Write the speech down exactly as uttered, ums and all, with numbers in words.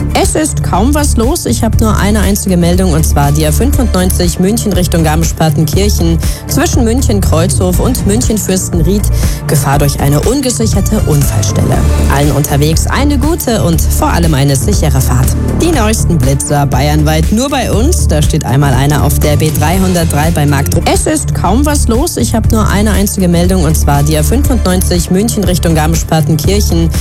Es ist kaum was los. Ich habe nur eine einzige Meldung, und zwar die A fünfundneunzig München Richtung Garmisch-Partenkirchen zwischen München-Kreuzhof und München-Fürstenried. Gefahr durch eine ungesicherte Unfallstelle. Allen unterwegs eine gute und vor allem eine sichere Fahrt. Die neuesten Blitzer bayernweit nur bei uns. Da steht einmal einer auf der B dreihundertdrei bei Marktruh. Es ist kaum was los. Ich habe nur eine einzige Meldung, und zwar die A fünfundneunzig München Richtung Garmisch-Partenkirchen